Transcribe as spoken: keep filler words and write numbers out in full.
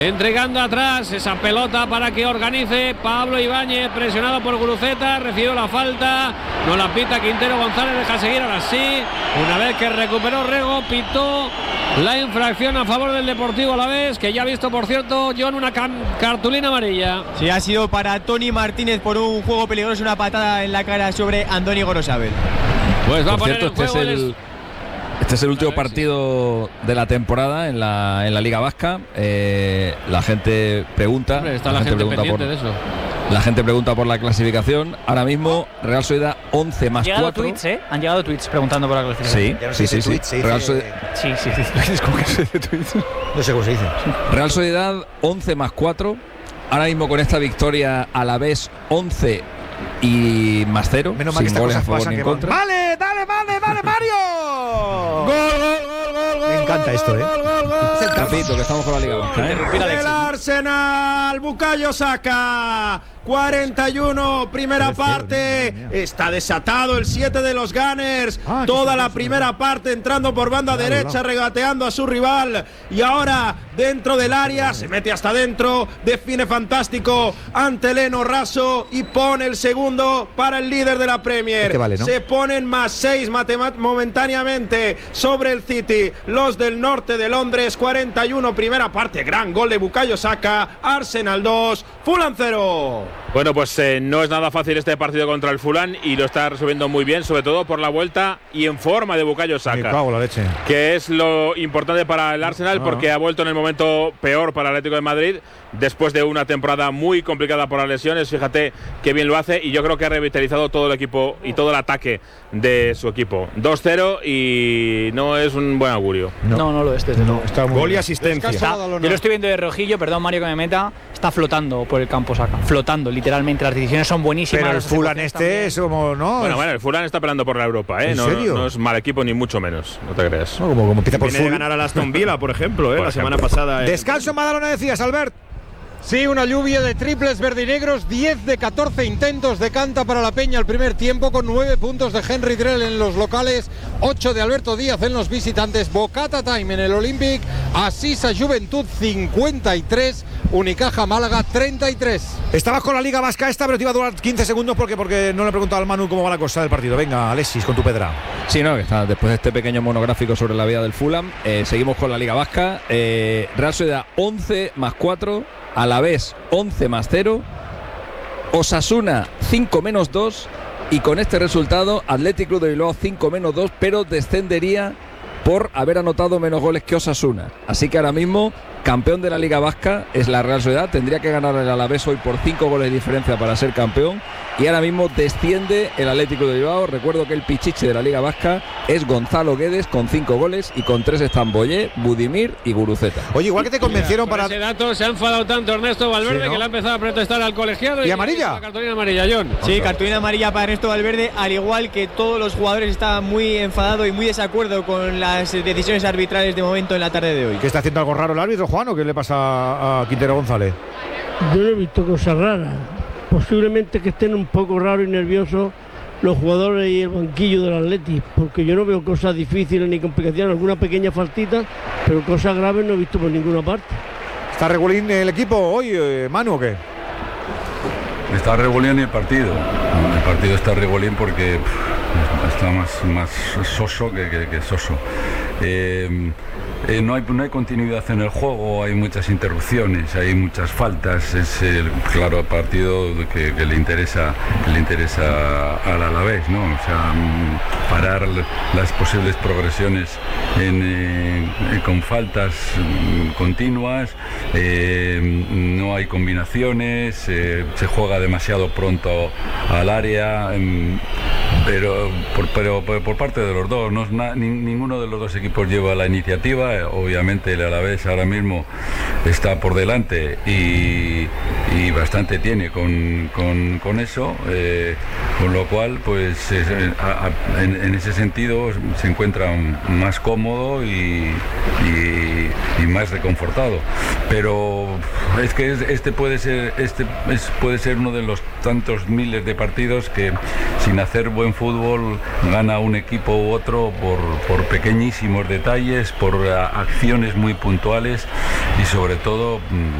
Entregando atrás esa pelota para que organice Pablo Ibáñez, presionado por Guruceta, recibió la falta, no la pita Quintero González, deja seguir, ahora sí, una vez que recuperó Rego, pitó la infracción a favor del Deportivo Alavés, que ya ha visto, por cierto, John, una cartulina amarilla. Sí, ha sido para Tony Martínez por un juego peligroso, una patada en la cara sobre Andoni Gorosabel. Pues va por a poner cierto, en este juego es el... Este es el último partido de la temporada en la, en la Liga Vasca. Eh, la gente pregunta. Hombre, está la, la gente, gente pendiente por, de eso. La gente pregunta por la clasificación. Ahora mismo Real Sociedad once más Han llegado cuatro. tweets, ¿eh? Han llegado tweets preguntando por la clasificación. Sí, no sí, sí, sí. sí. Real Sociedad. Sí, sí, sí. ¿Cómo que se dice tweets? No sé cómo se dice. Real Sociedad once más cuatro. Ahora mismo con esta victoria Alavés once y más cero. Menos mal que estas cosas pasan que contra. Vale, dale, vale, vale, Mario. Gol, gol, gol, gol. Me encanta esto, ¿eh? Es el capítulo que estamos con la Liga Vasca, ¿eh? El Arsenal, Bukayo Saka. cuarenta y uno, primera parte. Está desatado el siete de los Gunners. Ah, toda la primera parte entrando por banda claro, derecha, claro. regateando a su rival. Y ahora dentro del área, se mete hasta dentro, define fantástico ante Leno Raso y pone el segundo para el líder de la Premier. Este vale, ¿no? Se ponen más seis momentáneamente sobre el City. Los del norte de Londres, cuarenta y uno, primera parte. Gran gol de Bukayo Saka. Arsenal dos, Fulham cero. Bueno, pues eh, no es nada fácil este partido contra el Fulham y lo está resolviendo muy bien, sobre todo por la vuelta y en forma de Bukayo Saka. Me cago en la leche. Que es lo importante para el Arsenal ah. porque ha vuelto en el momento peor para el Atlético de Madrid después de una temporada muy complicada por las lesiones. Fíjate qué bien lo hace y yo creo que ha revitalizado todo el equipo y todo el ataque de su equipo. dos cero y no es un buen augurio. No, no, no lo es. Desde no, está gol y asistencia. Está, yo lo estoy viendo de rojillo, perdón Mario que me meta, está flotando por el campo Saka, flotando literalmente, las decisiones son buenísimas. Pero el Fulham este es como, ¿no? Bueno, bueno, el Fulham está peleando por la Europa, ¿eh? ¿En no, serio? No es mal equipo ni mucho menos, no te creas. No, como, como empieza por Viene de ganar a Aston Villa, por ejemplo, ¿eh? por la ejemplo. semana pasada. ¿eh? Descanso en Badalona, decías, Albert. Sí, una lluvia de triples verdinegros, diez de catorce intentos de canta para la Peña el primer tiempo, con nueve puntos de Henry Drell en los locales, ocho de Alberto Díaz en los visitantes, Bocata Time en el Olympic, Asisa Juventud cincuenta y tres, Unicaja Málaga treinta y tres. Estabas con la Liga Vasca esta, pero te iba a durar quince segundos porque, porque no le he preguntado al Manu cómo va la cosa del partido. Venga, Alexis, con tu pedra. Sí, no, que está después de este pequeño monográfico sobre la vida del Fulham, eh, seguimos con la Liga Vasca. eh, Real Sociedad once más cuatro, Alavés once más cero, Osasuna cinco menos dos y con este resultado Athletic Club de Bilbao cinco menos dos, pero descendería por haber anotado menos goles que Osasuna. Así que ahora mismo campeón de la Liga Vasca es la Real Sociedad, tendría que ganar el Alavés hoy por cinco goles de diferencia para ser campeón y ahora mismo desciende el Atlético de Bilbao. Recuerdo que el pichichi de la Liga Vasca es Gonzalo Guedes con cinco goles y con tres están Boyé, Budimir y Guruceta. Oye, igual que te convencieron Mira, para... ese dato se ha enfadado tanto Ernesto Valverde sí, ¿no? que le ha empezado a protestar al colegiado. ¿Y, y amarilla? La cartulina amarilla, John. Sí, cartulina amarilla para Ernesto Valverde, al igual que todos los jugadores estaban muy enfadados y muy desacuerdo con las decisiones arbitrales de momento en la tarde de hoy. ¿Qué está haciendo algo raro el árbitro, Juan, o qué le pasa a Quintero González? Yo no he visto cosas raras. Posiblemente que estén un poco raros y nerviosos los jugadores y el banquillo del Atleti, porque yo no veo cosas difíciles ni complicaciones, alguna pequeña faltita, pero cosas graves no he visto por ninguna parte. ¿Está regulín el equipo hoy, eh, Manu, o qué? Está regulín el partido. El partido está regulín porque pff, está más, más soso que, que, que soso. Eh, Eh, no, hay, no hay continuidad en el juego, hay muchas interrupciones, hay muchas faltas, es el claro partido que, que le interesa que le interesa al Alavés, ¿no? O sea, parar las posibles progresiones en, eh, con faltas continuas, eh, no hay combinaciones, eh, se juega demasiado pronto al área, eh, pero, por, pero por, por parte de los dos, no, na, ni, ninguno de los dos equipos lleva la iniciativa. Obviamente el Alavés ahora mismo está por delante y, y bastante tiene con, con, con eso, eh, con lo cual pues es, a, a, en, en ese sentido se encuentra más cómodo y, y, y más reconfortado, pero es que este puede ser este es, puede ser uno de los tantos miles de partidos que sin hacer buen fútbol gana un equipo u otro por, por pequeñísimos detalles, por acciones muy puntuales y sobre todo